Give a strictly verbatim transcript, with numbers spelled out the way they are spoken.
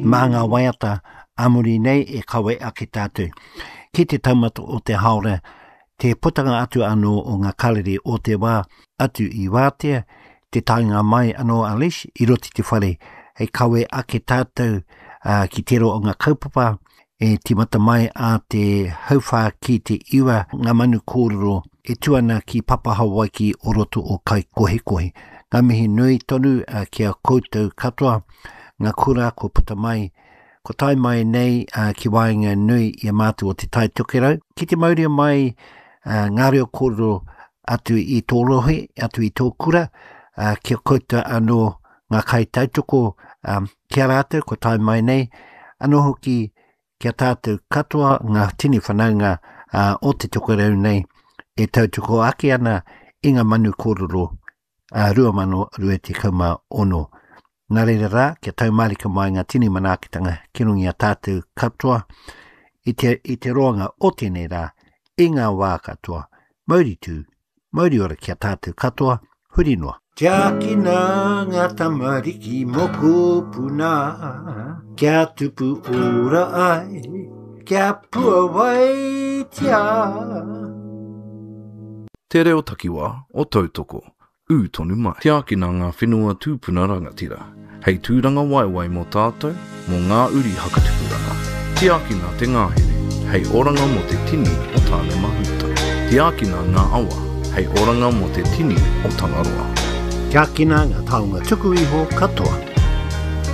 mā ngā waiata amuri nei e kawe ake tātou. Ki te taumata o te haore, te putanga atu anō o ngā karere o te wā atu i wātea, te tainga mai anō Alish, i roti te whare, hei kawe ake tātou uh, ki tero o ngā kaupapa, e timata mai a te hauwha ki te iwa ngā manu kōrero, e tuana ki Papa Hawaii o roto o kai kohe kohe. Ngā mihi nui tonu uh, ki a koutou katoa, ngā kura ko puta mai, ko tai mai nei uh, ki wainga nui i a mātu o te tai tokerau. Ki te mauria mai uh, ngā reo kōrero atu i tō rohe, atu i tō kura, uh, ki a koutou anō ngā kai tautoko um, kia rātou, ko tai mai nei, anō hoki kia tātou katoa ngā tini whanaunga uh, o te tokerau nei e tautoko ake ana i ngā manu kōrero uh, rua mano rua te kauma ono. Nā reira rā, kia taumarika mai ngā tini manakitanga ki rungi a tātou katoa i te, i te roanga o tēnei rā i ngā wā katoa. Mauri tū, mauri ora kia tātou katoa, huri noa. Tia kina ngā tamariki moko puna, kia tupu ora ai, kia pua wai tia. Te reo takiwa o tautoko, u tonu mai. Tia kina ngā whenua tūpuna rangatira, hei tūranga waiwai mō tātou, mō ngā uri hakatupuranga. Tia kina te ngāhere, hei oranga mō te tini o tāne mahuta. Tia kina ngā awa, hei oranga mō te tini o Tangaroa. Kia kina ngā taunga tuku iho katoa.